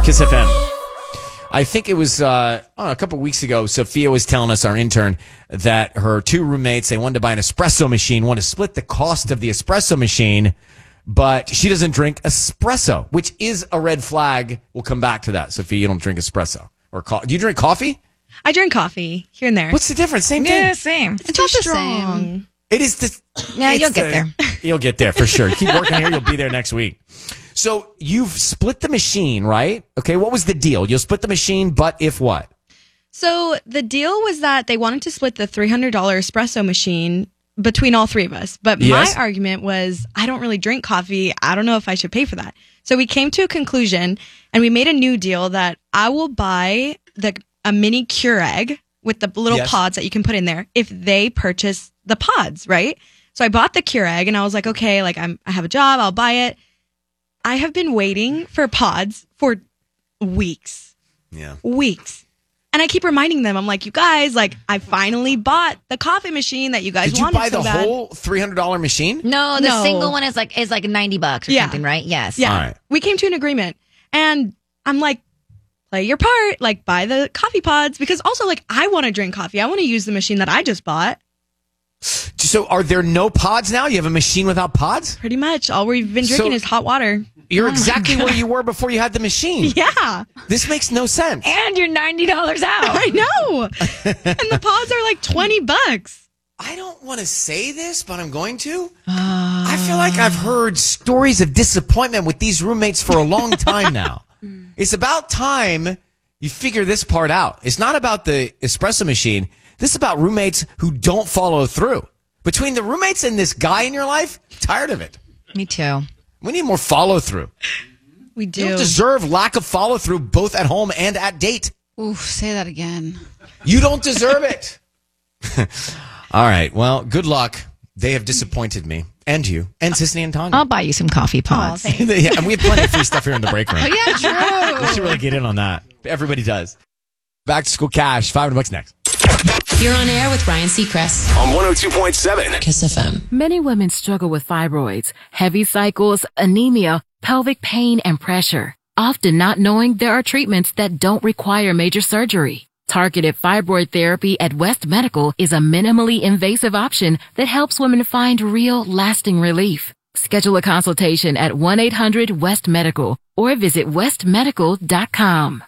Kiss FM. I think it was a couple weeks ago, Sophia was telling us, our intern, that her two roommates, they wanted to buy an espresso machine, wanted to split the cost of the espresso machine, but she doesn't drink espresso, which is a red flag. We'll come back to that. Sophia, you don't drink espresso or coffee. Do you drink coffee? I drink coffee here and there. What's the difference? Same thing. Yeah, same. It's not the same. It is the... Yeah, you'll get there. You'll get there for sure. Keep working here. You'll be there next week. So you've split the machine, right? Okay, what was the deal? You'll split the machine, but if what? So the deal was that they wanted to split the $300 espresso machine between all three of us. But Yes. my argument was, I don't really drink coffee. I don't know if I should pay for that. So we came to a conclusion, and we made a new deal that I will buy a mini Keurig with the little Yes. pods that you can put in there if they purchase the pods, right? So I bought the Keurig, and I was like, okay, like I have a job, I'll buy it. I have been waiting for pods for weeks. Yeah. Weeks. And I keep reminding them, I'm like, you guys, like, I finally bought the coffee machine that you guys Did you wanted buy so the bad. whole $300 machine? No, the No. single one is like $90 or Yeah. something, right? Yes. Yeah. All right. We came to an agreement. And I'm like, play your part, like, buy the coffee pods. Because also, like, I want to drink coffee. I want to use the machine that I just bought. So are there no pods now? You have a machine without pods? Pretty much. All we've been drinking So- is hot water. You're exactly where you were before you had the machine. Yeah. This makes no sense. And you're $90 out. I know. And the pods are like $20. I don't want to say this, but I'm going to. I feel like I've heard stories of disappointment with these roommates for a long time now. It's about time you figure this part out. It's not about the espresso machine. This is about roommates who don't follow through. Between the roommates and this guy in your life, tired of it. Me too. We need more follow through. We You do. don't deserve lack of follow through both at home and at date. Oof, say that again. You don't deserve it. All right. Well, good luck. They have disappointed me and you and Sisney and Tanya. I'll buy you some coffee pods. Yeah, and we have plenty of free stuff here in the break room. Yeah, true. We should really get in on that. Everybody does. Back to school cash. $500 next. You're on air with Ryan Seacrest On 102.7. Kiss FM. Many women struggle with fibroids, heavy cycles, anemia, pelvic pain, and pressure, often not knowing there are treatments that don't require major surgery. Targeted fibroid therapy at West Medical is a minimally invasive option that helps women find real, lasting relief. Schedule a consultation at 1-800-WEST-MEDICAL or visit westmedical.com.